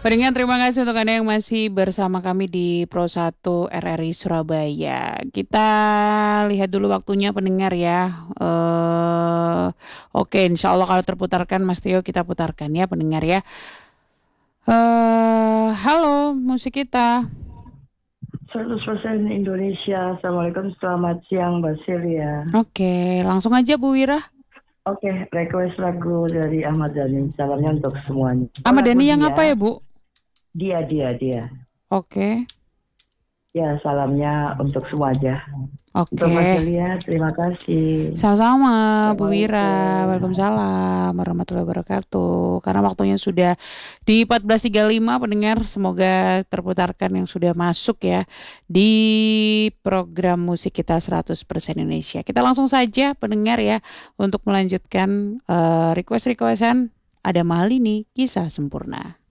Pendengar, terima kasih untuk Anda yang masih bersama kami di Pro 1 RRI Surabaya. Kita lihat dulu waktunya pendengar ya. Oke, insya Allah kalau terputarkan Mas Tio kita putarkan ya pendengar ya. Halo musik kita. 100% Indonesia. Assalamualaikum, selamat siang Mbak Celia. Oke, langsung aja Bu Wira. Oke, request lagu dari Ahmad Dhani. Salamnya untuk semuanya. Oh, Ahmad lagu Dhani yang apa ya dia. Bu? Dia. Oke, Ya, salamnya untuk semua aja. Untuk oke. Mbak Celia, terima kasih. Sama-sama Bu Wira. Assalamualaikum. Waalaikumsalam warahmatullahi wabarakatuh. Karena waktunya sudah di 14.35 pendengar, semoga terputarkan yang sudah masuk ya di program musik kita 100% Indonesia. Kita langsung saja pendengar ya untuk melanjutkan request-requestan ada Malini Kisah Sempurna.